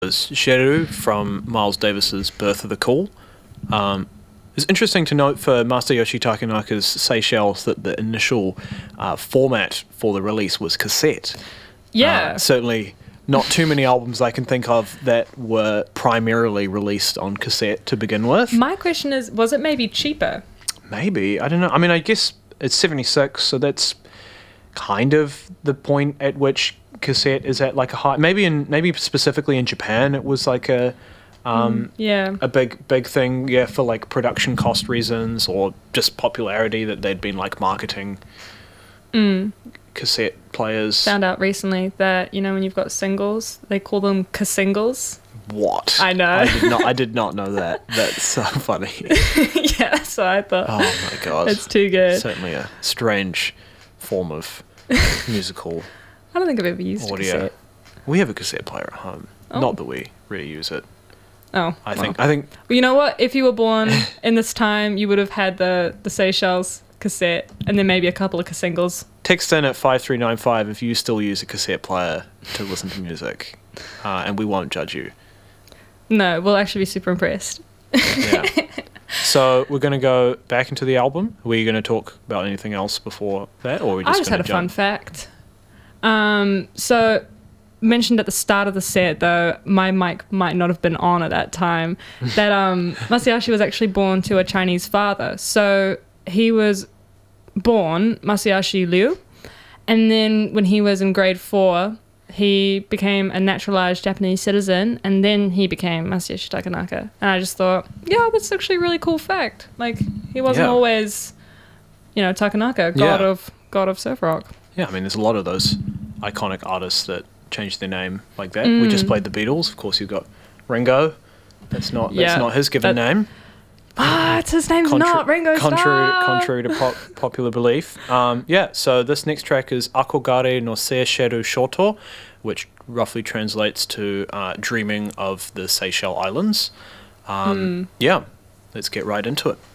Sheru from Miles Davis's Birth of the Cool. It's interesting to note for Masayoshi Takanaka's Seychelles that the initial format for the release was cassette. Yeah. Certainly not too many albums I can think of that were primarily released on cassette to begin with. My question is, was it maybe cheaper? Maybe. I don't know. I mean, I guess it's 76, so that's kind of the point at which cassette is at like a high. Maybe specifically in Japan, it was like a big thing, for like production cost reasons or just popularity that they'd been like marketing cassette players. Found out recently that, when you've got singles, they call them ca-singles. What? I know. I did not know that. That's so funny. Yeah, that's what I thought. Oh my god. It's too good. Certainly a strange form of musical I don't think I've ever used audio. a cassette. We have a cassette player at home. Oh. Not that we really use it. Oh. I think Well, you know what? If you were born in this time, you would have had the Seychelles cassette and then maybe a couple of singles. text in at 5395 if you still use a cassette player to listen to music, and we won't judge you. No, we'll actually be super impressed. Yeah. So we're going to go back into the album. Were you going to talk about anything else before that, or are we just I just had a fun fact. So mentioned at the start of the set, though my mic might not have been on at that time, that Masayoshi was actually born to a Chinese father. So he was born Masayoshi Liu, and then when he was in grade 4, he became a naturalized Japanese citizen, and then he became Masayoshi Takanaka. And I just thought, that's actually a really cool fact. Like, he wasn't always, Takanaka, god of surf rock. Yeah, I mean, there's a lot of those iconic artists that changed their name like that. We just played the Beatles. Of course, you've got Ringo. That's not his given name. But his name's not Ringo Starr. Contrary to popular belief. So this next track is Akogare no Seisheru Shoto, which roughly translates to Dreaming of the Seychelles Islands. Let's get right into it.